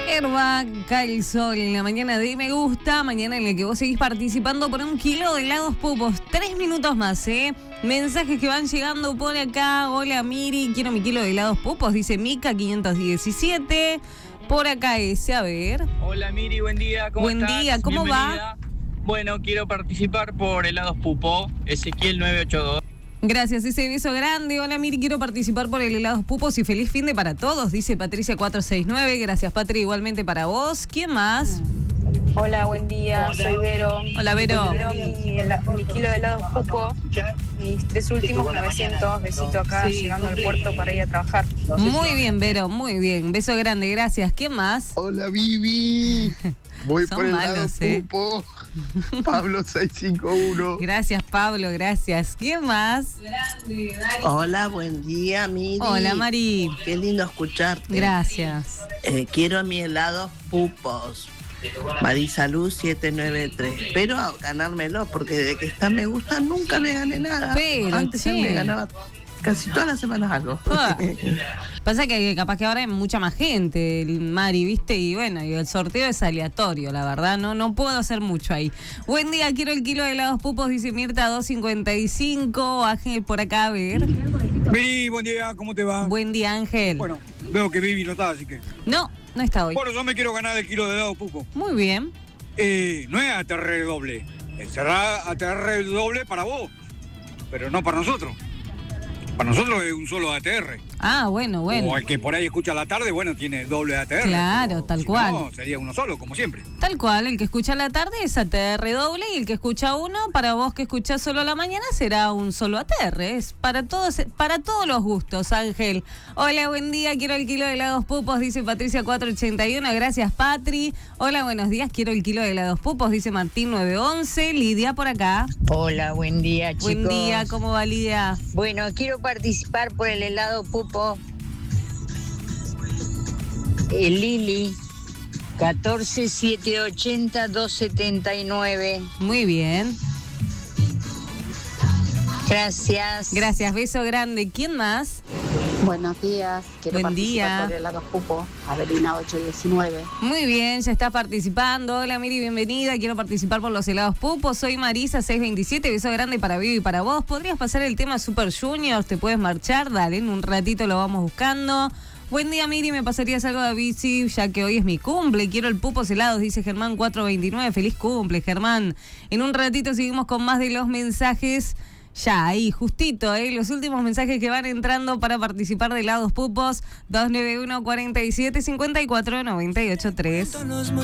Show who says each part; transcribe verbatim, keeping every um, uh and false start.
Speaker 1: Herba, cae el sol en la mañana de Me Gusta, mañana en la que vos seguís participando por un kilo de helados Pupos. Tres minutos más, ¿eh? Mensajes que van llegando por acá. Hola Miri, quiero mi kilo de helados Pupos, dice Mica quinientos diecisiete. Por acá ese, a ver.
Speaker 2: Hola Miri, buen día, ¿cómo
Speaker 1: Buen
Speaker 2: estás?
Speaker 1: día, ¿cómo
Speaker 2: Bienvenida.
Speaker 1: va?
Speaker 2: Bueno, quiero participar por helados Pupo, Ezequiel nueve ocho dos.
Speaker 1: Gracias, ese beso grande. Hola Miri, quiero participar por el helados Pupos y feliz fin de para todos, dice Patricia cuatro seis nueve. Gracias Patri, igualmente para vos. ¿Quién más?
Speaker 3: Hola, buen día, soy Vero.
Speaker 1: Hola Vero.
Speaker 3: Quiero mi, hela- mi kilo de helados Pupo, mis tres últimos novecientos, besito acá, llegando al puerto para ir a trabajar.
Speaker 1: Muy bien Vero, muy bien. Beso grande, gracias. ¿Quién más?
Speaker 4: Hola, Vivi. Voy
Speaker 1: Son
Speaker 4: por el
Speaker 1: malos,
Speaker 4: lado
Speaker 1: eh.
Speaker 4: Pupo. Pablo seis cinco uno.
Speaker 1: Gracias Pablo, gracias. ¿Quién más?
Speaker 5: Hola, buen día, Miri.
Speaker 1: Hola Mari.
Speaker 5: Qué lindo escucharte.
Speaker 1: Gracias.
Speaker 5: Eh, quiero mi helado Pupos. Marisaluz siete nueve tres. Espero ganármelo porque desde que está Me Gusta nunca me gané nada.
Speaker 1: Pero,
Speaker 5: Antes
Speaker 1: che.
Speaker 5: él me ganaba casi todas las semanas algo.
Speaker 1: Ah. Pasa que capaz que ahora hay mucha más gente, el Mari, ¿viste? Y bueno, y el sorteo es aleatorio, la verdad, no no puedo hacer mucho ahí. Buen día, quiero el kilo de helados Pupos, dice Mirta dos cincuenta y cinco. Ángel por acá, a ver.
Speaker 6: Vivi, buen día, ¿cómo te va?
Speaker 1: Buen día, Ángel.
Speaker 6: Bueno, veo que Vivi no está, así que...
Speaker 1: No, no está hoy.
Speaker 6: Bueno, yo me quiero ganar el kilo de helado Pupo.
Speaker 1: Muy bien.
Speaker 6: Eh, no es A T R doble, será A T R doble para vos, pero no para nosotros. Para nosotros es un solo A T R.
Speaker 1: Ah, bueno, bueno.
Speaker 6: O el que por ahí escucha a la tarde, bueno, tiene doble A T R.
Speaker 1: Claro,
Speaker 6: pero
Speaker 1: tal
Speaker 6: si
Speaker 1: cual.
Speaker 6: No, sería uno solo, como siempre.
Speaker 1: Tal cual, el que escucha a la tarde es A T R doble y el que escucha uno, para vos que escuchás solo a la mañana, será un solo A T R. Es para todos, para todos los gustos, Ángel. Hola, buen día, quiero el kilo de helados Pupos, dice Patricia cuatro ochenta y uno. Gracias, Patri. Hola, buenos días, quiero el kilo de helados Pupos, dice Martín nueve once. Lidia por acá.
Speaker 7: Hola, buen día, chicos.
Speaker 1: Buen día, ¿cómo va Lidia?
Speaker 7: Bueno, quiero participar por el helado Pupo. El Lili, catorce siete ochenta dos setenta y nueve.
Speaker 1: Muy bien.
Speaker 7: Gracias.
Speaker 1: Gracias, beso grande. ¿Quién más?
Speaker 8: Buenos días, quiero
Speaker 1: Buen
Speaker 8: participar
Speaker 1: día.
Speaker 8: por el helados Pupo, Avelina ocho diecinueve.
Speaker 1: Muy bien, ya estás participando. Hola Miri, bienvenida. Quiero participar por los helados Pupos. Soy Marisa seis veintisiete. Beso grande para Vivi y para vos. ¿Podrías pasar el tema Super Juniors? ¿Te puedes marchar? Dale, en un ratito lo vamos buscando. Buen día Miri, ¿me pasarías algo de bici? Ya que hoy es mi cumple. Quiero el Pupos helados, dice Germán cuatro veintinueve. Feliz cumple, Germán. En un ratito seguimos con más de los mensajes. Ya, ahí, justito, ¿eh? Los últimos mensajes que van entrando para participar de helados Pupos. dos nueve uno, cuarenta y siete, cincuenta y cuatro, noventa y ocho, tres.